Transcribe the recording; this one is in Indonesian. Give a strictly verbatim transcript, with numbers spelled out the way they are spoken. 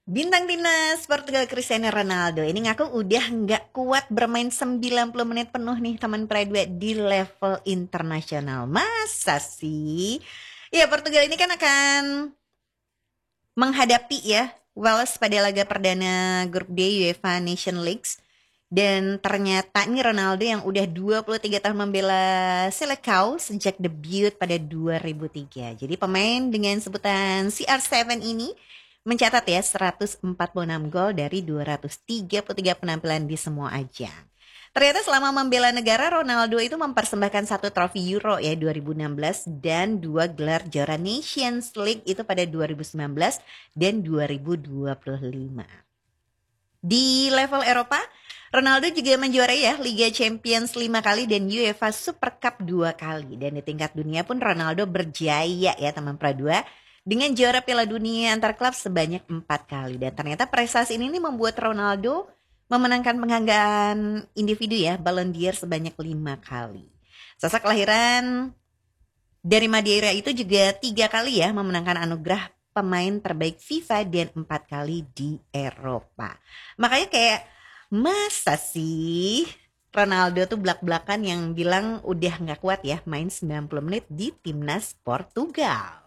Bintang timnas Portugal Cristiano Ronaldo ini ngaku udah nggak kuat bermain sembilan puluh menit penuh nih teman Pradua di level internasional. Masa sih? Ya Portugal ini kan akan menghadapi ya Wales pada laga perdana grup D UEFA Nation Leagues. Dan ternyata nih Ronaldo yang udah dua puluh tiga tahun membela Selecao sejak debut pada dua ribu tiga. Jadi pemain dengan sebutan C R tujuh ini mencatat ya seratus empat puluh enam gol dari dua ratus tiga puluh tiga penampilan di semua ajang. Ternyata selama membela negara Ronaldo itu mempersembahkan satu trofi Euro ya dua ribu enam belas dan dua gelar juara Nations League itu pada dua ribu sembilan belas dan dua ribu dua puluh lima. Di level Eropa, Ronaldo juga menjuarai ya Liga Champions lima kali dan UEFA Super Cup dua kali. Dan di tingkat dunia pun Ronaldo berjaya ya teman Pradua dengan juara Piala Dunia antar klub sebanyak empat kali. Dan ternyata prestasi ini nih membuat Ronaldo memenangkan penghargaan individu ya Ballon d'Or sebanyak lima kali. Sosok kelahiran dari Madeira itu juga tiga kali ya memenangkan anugerah pemain terbaik FIFA dan empat kali di Eropa. Makanya kayak masa sih Ronaldo tuh belak-belakan yang bilang udah gak kuat ya main sembilan puluh menit di timnas Portugal.